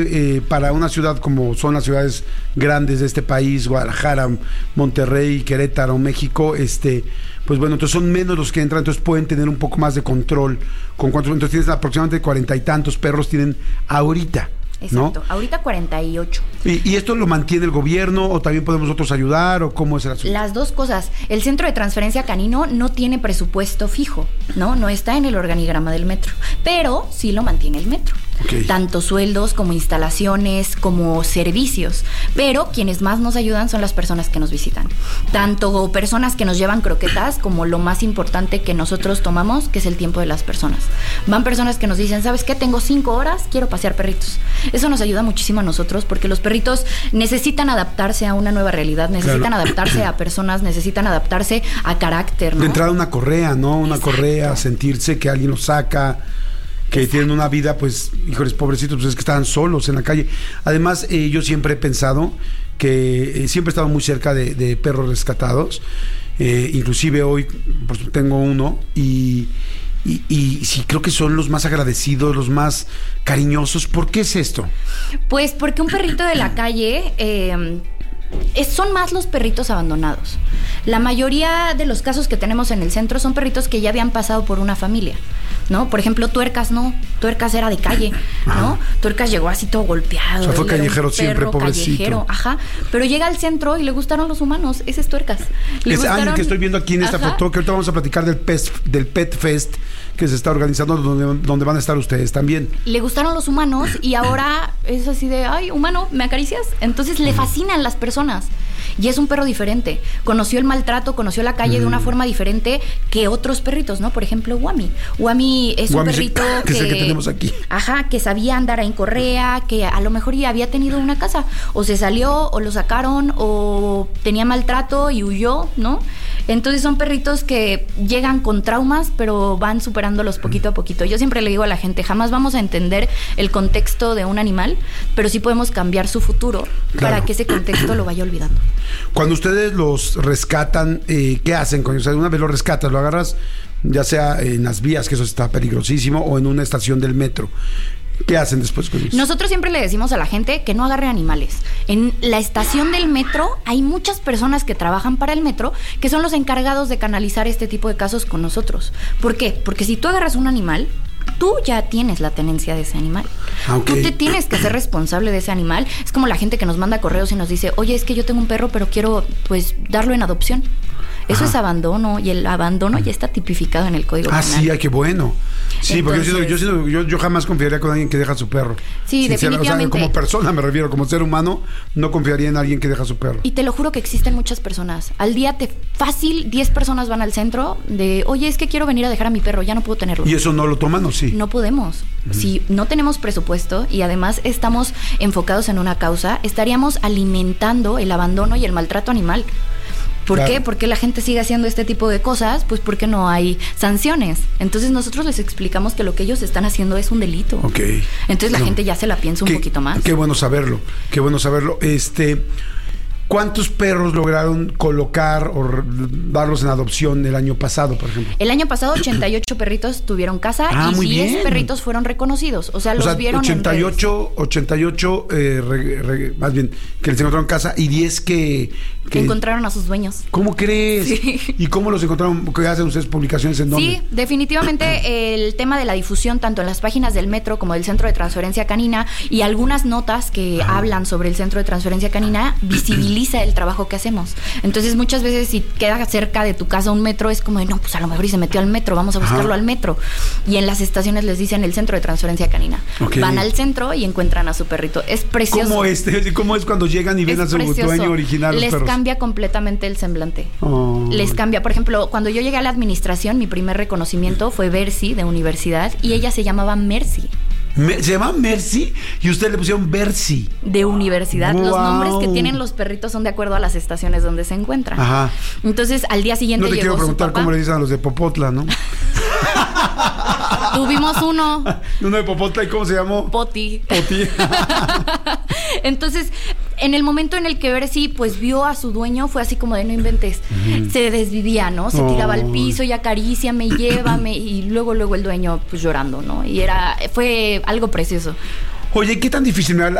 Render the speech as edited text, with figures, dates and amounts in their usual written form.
Para una ciudad como son las ciudades grandes de este país, Guadalajara, Monterrey, Querétaro, México, pues bueno, entonces son menos los que entran, entonces pueden tener un poco más de control con cuántos, entonces tienes aproximadamente 40 y tantos perros tienen ahorita. Exacto, ¿no? Ahorita 48. ¿Y esto lo mantiene el gobierno o también podemos nosotros ayudar o cómo es el asunto? Las dos cosas. El Centro de Transferencia Canino no tiene presupuesto fijo, no está en el organigrama del metro, pero sí lo mantiene el metro. Okay. Tanto sueldos como instalaciones como servicios, pero quienes más nos ayudan son las personas que nos visitan, tanto personas que nos llevan croquetas como lo más importante que nosotros tomamos, que es el tiempo de las personas. Van personas que nos dicen, ¿sabes qué? Tengo 5 horas, quiero pasear perritos. Eso nos ayuda muchísimo a nosotros porque los perritos necesitan adaptarse a una nueva realidad, necesitan adaptarse a personas, necesitan adaptarse a carácter, ¿no? De entrada una correa, ¿no? Una correa, sentirse que alguien los saca, que tienen una vida, pues, híjoles, pobrecitos, pues es que estaban solos en la calle. Además, yo siempre he pensado que siempre he estado muy cerca de perros rescatados, inclusive hoy pues, tengo uno y sí, creo que son los más agradecidos, los más cariñosos. ¿Por qué es esto? Pues porque un perrito de la calle... son más los perritos abandonados. La mayoría de los casos que tenemos en el centro son perritos que ya habían pasado por una familia, ¿no? Por ejemplo, Tuercas no. Tuercas era de calle, ¿no? Tuercas llegó así todo golpeado. O sea, fue callejero siempre, pobrecito. Callejero, ajá. Pero llega al centro y le gustaron los humanos. Ese es Tuercas. Es el que estoy viendo aquí en esta foto, que ahorita vamos a platicar del Pet Fest que se está organizando, donde van a estar ustedes también. Le gustaron los humanos y ahora es así de, ay, humano, ¿me acaricias? Entonces le fascinan las personas. Y es un perro diferente. Conoció el maltrato, conoció la calle de una forma diferente que otros perritos, ¿no? Por ejemplo, Wami. Wami es un perrito que es el que tenemos aquí. Ajá, que sabía andar en correa, que a lo mejor ya había tenido una casa. O se salió, o lo sacaron, o tenía maltrato y huyó, ¿no? Entonces son perritos que llegan con traumas, pero van superándolos poquito a poquito. Yo siempre le digo a la gente, jamás vamos a entender el contexto de un animal, pero sí podemos cambiar su futuro para que ese contexto lo vaya olvidando. Cuando ustedes los rescatan, ¿qué hacen con ellos? O sea, una vez lo rescatas, lo agarras, ya sea en las vías, que eso está peligrosísimo, o en una estación del metro. ¿Qué hacen después con ellos? Nosotros siempre le decimos a la gente que no agarre animales. En la estación del metro hay muchas personas que trabajan para el metro que son los encargados de canalizar este tipo de casos con nosotros. ¿Por qué? Porque si tú agarras un animal, tú ya tienes la tenencia de ese animal. Okay. Tú te tienes que ser responsable de ese animal. Es como la gente que nos manda correos y nos dice, oye, es que yo tengo un perro, pero quiero, pues, darlo en adopción. Eso es abandono, y el abandono ya está tipificado en el Código Penal. Sí, qué bueno. Sí, entonces, porque yo jamás confiaría con alguien que deja a su perro. Sí, definitivamente. O sea, como persona me refiero, como ser humano, no confiaría en alguien que deja a su perro. Y te lo juro que existen muchas personas. Al día fácil, 10 personas van al centro de, oye, es que quiero venir a dejar a mi perro, ya no puedo tenerlo. ¿Y eso no lo toman o sí? No podemos. Si no tenemos presupuesto y además estamos enfocados en una causa, estaríamos alimentando el abandono y el maltrato animal. ¿Por qué? Porque la gente sigue haciendo este tipo de cosas, pues porque no hay sanciones. Entonces nosotros les explicamos que lo que ellos están haciendo es un delito. Okay. Entonces la gente ya se la piensa un poquito más. Qué bueno saberlo, qué bueno saberlo. ¿Cuántos perros lograron colocar o darlos en adopción el año pasado, por ejemplo? El año pasado 88 perritos tuvieron casa y 10 perritos fueron reconocidos. O sea, los vieron 88 más bien, que les encontraron casa y 10 que encontraron a sus dueños. ¿Cómo crees? Sí. ¿Y cómo los encontraron? ¿Qué hacen ustedes publicaciones en dónde? Sí, definitivamente el tema de la difusión, tanto en las páginas del metro como del Centro de Transferencia Canina y algunas notas que hablan sobre el Centro de Transferencia Canina, visibiliza el trabajo que hacemos. Entonces muchas veces si queda cerca de tu casa un metro es como de, no, pues a lo mejor y se metió al metro, vamos a buscarlo al metro. Y en las estaciones les dicen el Centro de Transferencia Canina. Okay. Van al centro y encuentran a su perrito. Es precioso. ¿Cómo es cuando llegan y ven a su dueño original? Les cambia completamente el semblante. Les cambia. Por ejemplo, cuando yo llegué a la administración, mi primer reconocimiento fue Bercy de universidad y ella se llamaba Mercy. ¿Se llama Mercy? Y ustedes le pusieron Bercy. De universidad. Wow. Los nombres que tienen los perritos son de acuerdo a las estaciones donde se encuentran. Ajá. Entonces, al día siguiente llegó su papá. No te quiero preguntar cómo le dicen a los de Popotla, ¿no? Tuvimos uno. ¿Uno de Popotla? ¿Y cómo se llamó? Poti. Entonces, en el momento en el que Bercy pues vio a su dueño, fue así como de no inventes. Se desvivía, ¿no? Se tiraba al piso y acaríciame, llévame. Y luego el dueño pues llorando, ¿no? Y fue algo precioso. Oye, ¿qué tan difícil?